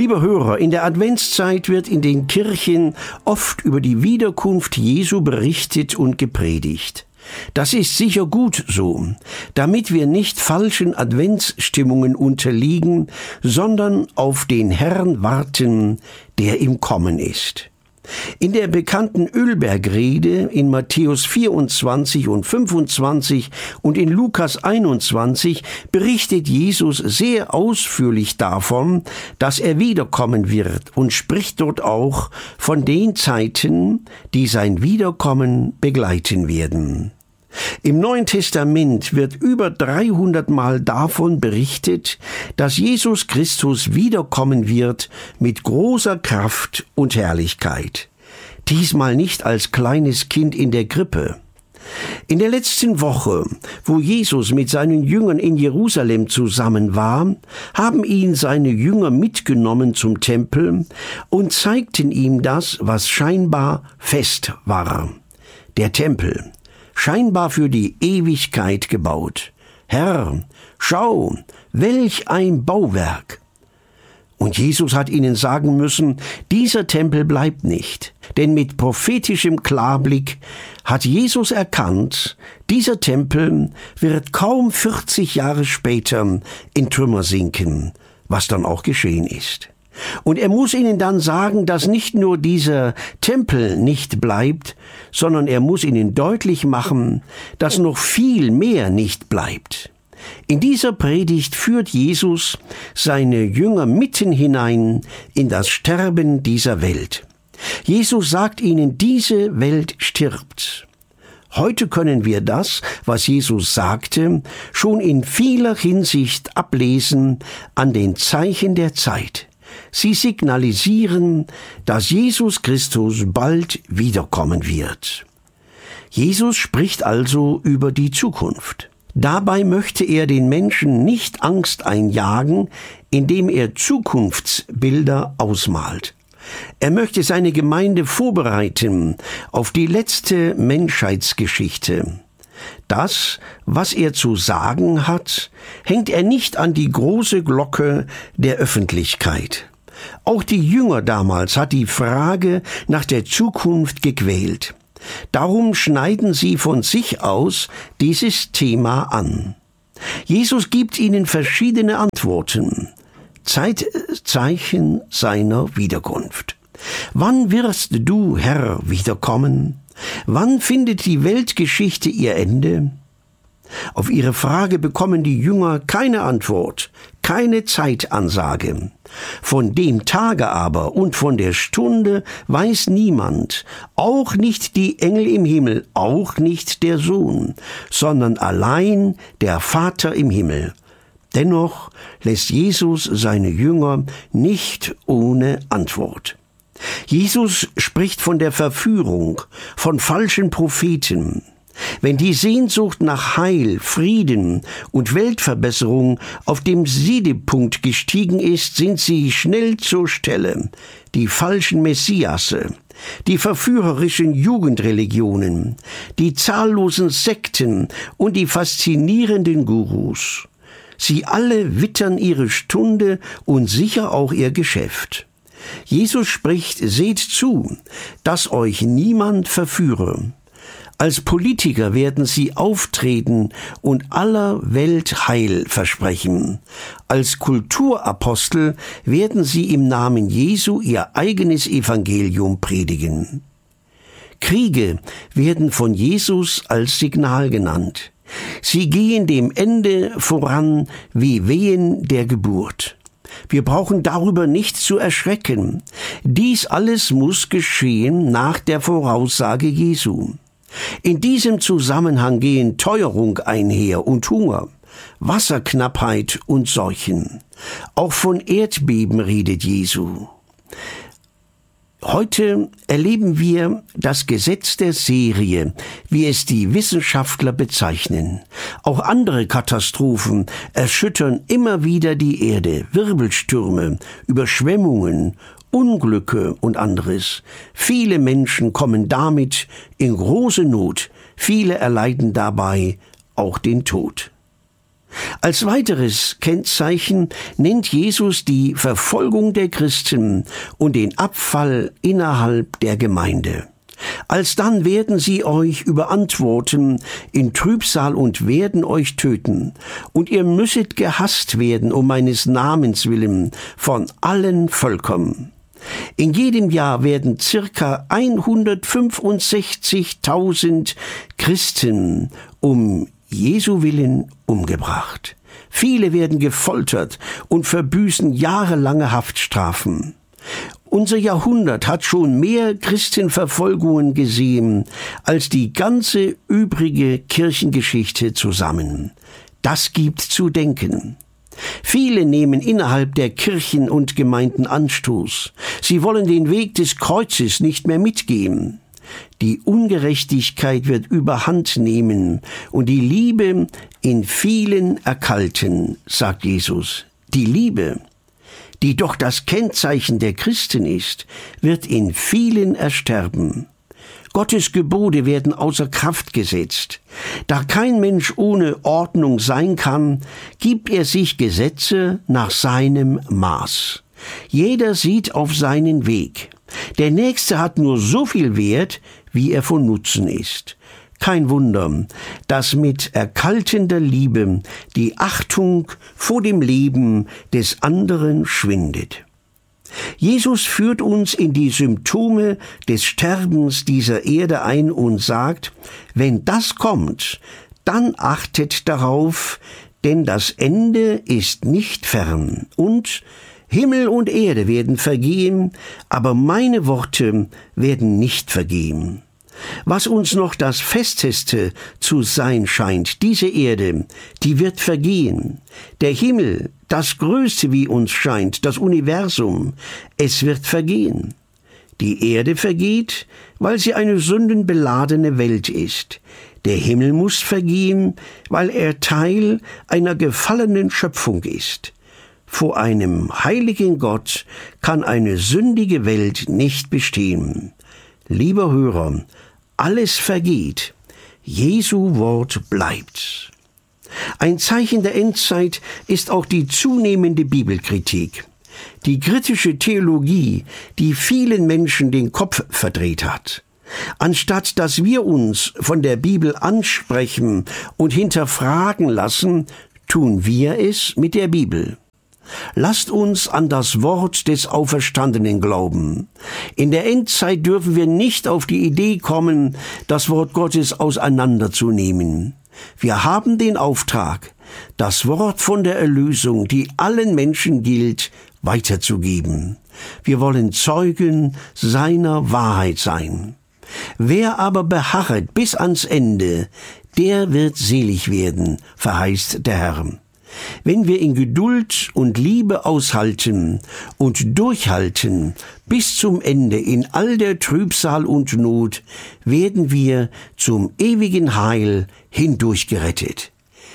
Lieber Hörer, in der Adventszeit wird in den Kirchen oft über die Wiederkunft Jesu berichtet und gepredigt. Das ist sicher gut so, damit wir nicht falschen Adventsstimmungen unterliegen, sondern auf den Herrn warten, der im Kommen ist. In der bekannten Ölbergrede in Matthäus 24 und 25 und in Lukas 21 berichtet Jesus sehr ausführlich davon, dass er wiederkommen wird und spricht dort auch von den Zeiten, die sein Wiederkommen begleiten werden. Im Neuen Testament wird über 300 Mal davon berichtet, dass Jesus Christus wiederkommen wird mit großer Kraft und Herrlichkeit. Diesmal nicht als kleines Kind in der Krippe. In der letzten Woche, wo Jesus mit seinen Jüngern in Jerusalem zusammen war, haben ihn seine Jünger mitgenommen zum Tempel und zeigten ihm das, was scheinbar fest war. Der Tempel. Scheinbar für die Ewigkeit gebaut. Herr, schau, welch ein Bauwerk! Und Jesus hat ihnen sagen müssen, dieser Tempel bleibt nicht. Denn mit prophetischem Klarblick hat Jesus erkannt, dieser Tempel wird kaum 40 Jahre später in Trümmer sinken, was dann auch geschehen ist. Und er muss ihnen dann sagen, dass nicht nur dieser Tempel nicht bleibt, sondern er muss ihnen deutlich machen, dass noch viel mehr nicht bleibt. In dieser Predigt führt Jesus seine Jünger mitten hinein in das Sterben dieser Welt. Jesus sagt ihnen, diese Welt stirbt. Heute können wir das, was Jesus sagte, schon in vieler Hinsicht ablesen an den Zeichen der Zeit. Sie signalisieren, dass Jesus Christus bald wiederkommen wird. Jesus spricht also über die Zukunft. Dabei möchte er den Menschen nicht Angst einjagen, indem er Zukunftsbilder ausmalt. Er möchte seine Gemeinde vorbereiten auf die letzte Menschheitsgeschichte. Das, was er zu sagen hat, hängt er nicht an die große Glocke der Öffentlichkeit. Auch die Jünger damals hat die Frage nach der Zukunft gequält. Darum schneiden sie von sich aus dieses Thema an. Jesus gibt ihnen verschiedene Antworten. Zeichen seiner Wiederkunft. Wann wirst du, Herr, wiederkommen? Wann findet die Weltgeschichte ihr Ende? Auf ihre Frage bekommen die Jünger keine Antwort, keine Zeitansage. Von dem Tage aber und von der Stunde weiß niemand, auch nicht die Engel im Himmel, auch nicht der Sohn, sondern allein der Vater im Himmel. Dennoch lässt Jesus seine Jünger nicht ohne Antwort. Jesus spricht von der Verführung, von falschen Propheten. Wenn die Sehnsucht nach Heil, Frieden und Weltverbesserung auf dem Siedepunkt gestiegen ist, sind sie schnell zur Stelle. Die falschen Messiasse, die verführerischen Jugendreligionen, die zahllosen Sekten und die faszinierenden Gurus. Sie alle wittern ihre Stunde und sicher auch ihr Geschäft. Jesus spricht, seht zu, dass euch niemand verführe. Als Politiker werden sie auftreten und aller Welt Heil versprechen. Als Kulturapostel werden sie im Namen Jesu ihr eigenes Evangelium predigen. Kriege werden von Jesus als Signal genannt. Sie gehen dem Ende voran wie Wehen der Geburt. Wir brauchen darüber nicht zu erschrecken. Dies alles muss geschehen nach der Voraussage Jesu. In diesem Zusammenhang gehen Teuerung einher und Hunger, Wasserknappheit und Seuchen. Auch von Erdbeben redet Jesu. Heute erleben wir das Gesetz der Serie, wie es die Wissenschaftler bezeichnen. Auch andere Katastrophen erschüttern immer wieder die Erde, Wirbelstürme, Überschwemmungen, Unglücke und anderes. Viele Menschen kommen damit in große Not, viele erleiden dabei auch den Tod. Als weiteres Kennzeichen nennt Jesus die Verfolgung der Christen und den Abfall innerhalb der Gemeinde. Alsdann werden sie euch überantworten in Trübsal und werden euch töten. Und ihr müsset gehasst werden um meines Namens willen von allen Völkern. In jedem Jahr werden circa 165.000 Christen um Jesu willen umgebracht. Viele werden gefoltert und verbüßen jahrelange Haftstrafen. Unser Jahrhundert hat schon mehr Christenverfolgungen gesehen als die ganze übrige Kirchengeschichte zusammen. Das gibt zu denken. Viele nehmen innerhalb der Kirchen und Gemeinden Anstoß. Sie wollen den Weg des Kreuzes nicht mehr mitgehen. Die Ungerechtigkeit wird überhand nehmen und die Liebe in vielen erkalten, sagt Jesus. Die Liebe, die doch das Kennzeichen der Christen ist, wird in vielen ersterben. Gottes Gebote werden außer Kraft gesetzt. Da kein Mensch ohne Ordnung sein kann, gibt er sich Gesetze nach seinem Maß. Jeder sieht auf seinen Weg. Der Nächste hat nur so viel Wert, wie er von Nutzen ist. Kein Wunder, dass mit erkaltender Liebe die Achtung vor dem Leben des anderen schwindet. Jesus führt uns in die Symptome des Sterbens dieser Erde ein und sagt, wenn das kommt, dann achtet darauf, denn das Ende ist nicht fern. Und Himmel und Erde werden vergehen, aber meine Worte werden nicht vergehen. Was uns noch das Festeste zu sein scheint, diese Erde, die wird vergehen. Der Himmel, das Größte, wie uns scheint, das Universum, es wird vergehen. Die Erde vergeht, weil sie eine sündenbeladene Welt ist. Der Himmel muss vergehen, weil er Teil einer gefallenen Schöpfung ist. Vor einem heiligen Gott kann eine sündige Welt nicht bestehen. Lieber Hörer, alles vergeht, Jesu Wort bleibt. Ein Zeichen der Endzeit ist auch die zunehmende Bibelkritik. Die kritische Theologie, die vielen Menschen den Kopf verdreht hat. Anstatt dass wir uns von der Bibel ansprechen und hinterfragen lassen, tun wir es mit der Bibel. Lasst uns an das Wort des Auferstandenen glauben. In der Endzeit dürfen wir nicht auf die Idee kommen, das Wort Gottes auseinanderzunehmen. Wir haben den Auftrag, das Wort von der Erlösung, die allen Menschen gilt, weiterzugeben. Wir wollen Zeugen seiner Wahrheit sein. Wer aber beharret bis ans Ende, der wird selig werden, verheißt der Herr. Wenn wir in Geduld und Liebe aushalten und durchhalten bis zum Ende in all der Trübsal und Not, werden wir zum ewigen Heil hindurchgerettet.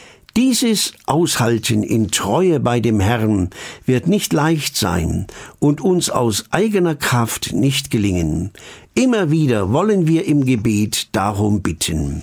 Dieses Aushalten in Treue bei dem Herrn wird nicht leicht sein und uns aus eigener Kraft nicht gelingen. Immer wieder wollen wir im Gebet darum bitten.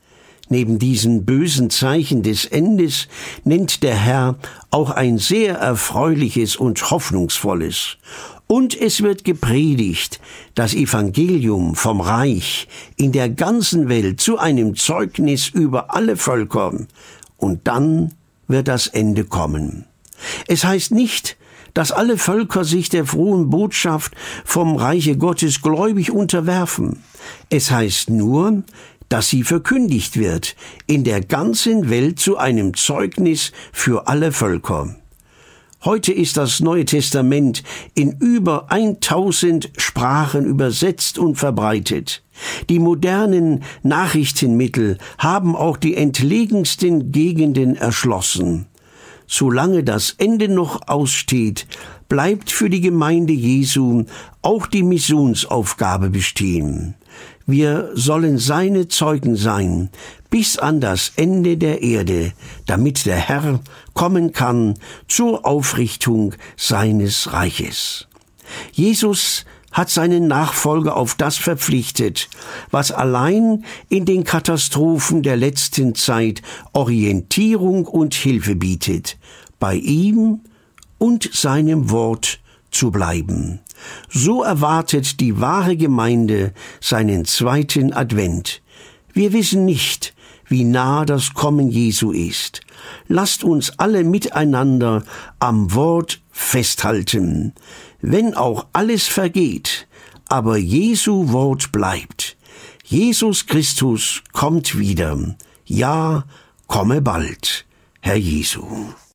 Neben diesen bösen Zeichen des Endes nennt der Herr auch ein sehr erfreuliches und hoffnungsvolles. Und es wird gepredigt, das Evangelium vom Reich in der ganzen Welt zu einem Zeugnis über alle Völker. Und dann wird das Ende kommen. Es heißt nicht, dass alle Völker sich der frohen Botschaft vom Reiche Gottes gläubig unterwerfen. Es heißt nur, dass sie verkündigt wird, in der ganzen Welt zu einem Zeugnis für alle Völker. Heute ist das Neue Testament in über 1000 Sprachen übersetzt und verbreitet. Die modernen Nachrichtenmittel haben auch die entlegensten Gegenden erschlossen. Solange das Ende noch aussteht, bleibt für die Gemeinde Jesu auch die Missionsaufgabe bestehen. Wir sollen seine Zeugen sein, bis an das Ende der Erde, damit der Herr kommen kann zur Aufrichtung seines Reiches. Jesus hat seinen Nachfolger auf das verpflichtet, was allein in den Katastrophen der letzten Zeit Orientierung und Hilfe bietet, bei ihm und seinem Wort zu bleiben. So erwartet die wahre Gemeinde seinen zweiten Advent. Wir wissen nicht, wie nah das Kommen Jesu ist. Lasst uns alle miteinander am Wort festhalten. Wenn auch alles vergeht, aber Jesu Wort bleibt. Jesus Christus kommt wieder. Ja, komme bald, Herr Jesu.